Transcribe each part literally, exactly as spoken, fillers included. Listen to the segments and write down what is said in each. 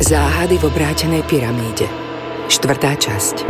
Záhady v obrátenej pyramíde. Štvrtá časť.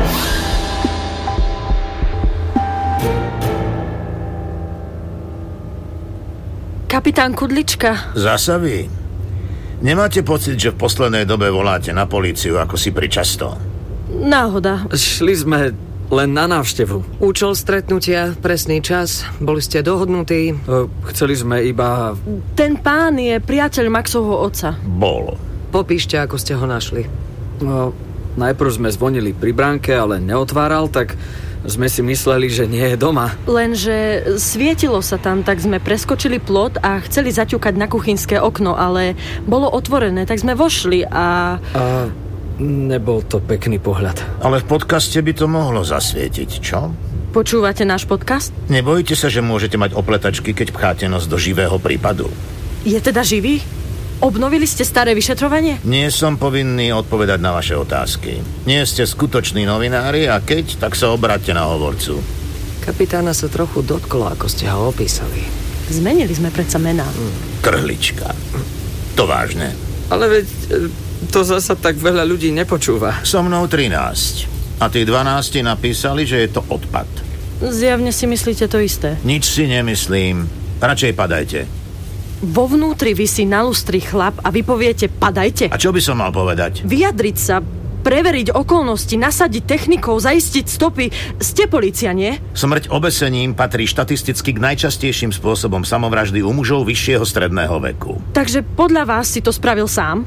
Kapitán Kudlička. Zasa vy? Nemáte pocit, že v poslednej dobe voláte na políciu ako si pričasto? Náhoda. Šli sme len na návštevu. Účel stretnutia, presný čas, boli ste dohodnutí? Chceli sme iba... Ten pán je priateľ Maxovho otca. Bol. Popíšte, ako ste ho našli. No, najprv sme zvonili pri bránke, ale neotváral, tak sme si mysleli, že nie je doma. Lenže svietilo sa tam, tak sme preskočili plot a chceli zaťukať na kuchynské okno, ale bolo otvorené, tak sme vošli a... A nebol to pekný pohľad. Ale v podcaste by to mohlo zasvietiť, čo? Počúvate náš podcast? Nebojíte sa, že môžete mať opletačky, keď pcháte nos do živého prípadu? Je teda živý? Obnovili ste staré vyšetrovanie? Nie som povinný odpovedať na vaše otázky. Nie ste skutoční novinári a keď, tak sa obráťte na hovorcu. Kapitána sa trochu dotklo, ako ste ho opísali. Zmenili sme predsa mená. Krhlička. To vážne. Ale veď to zasa tak veľa ľudí nepočúva. So mnou trinásť. A tí dvanásti napísali, že je to odpad. Zjavne si myslíte to isté. Nič si nemyslím. Radšej padajte. Vo vnútri visí na lustri chlap a vy poviete padajte. A čo by som mal povedať? Vyjadriť sa, preveriť okolnosti, nasadiť technikov, zaistiť stopy. Ste polícia, nie? Smrť obesením patrí štatisticky k najčastejším spôsobom samovraždy u mužov vyššieho stredného veku. Takže podľa vás si to spravil sám?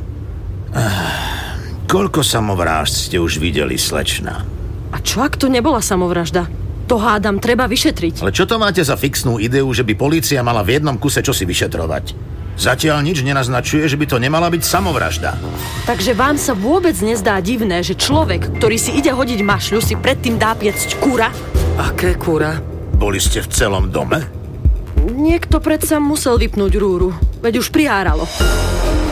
Ah, koľko samovrážd ste už videli, slečna? A čo ak to nebola samovražda? To hádam, treba vyšetriť. Ale čo to máte za fixnú ideu, že by polícia mala v jednom kuse čosi vyšetrovať? Zatiaľ nič nenaznačuje, že by to nemala byť samovražda. Takže vám sa vôbec nezdá divné, že človek, ktorý si ide hodiť mašľu, si predtým dá piecť kúra? Aké kúra? Boli ste v celom dome? Niekto predsa musel vypnúť rúru, veď už priháralo.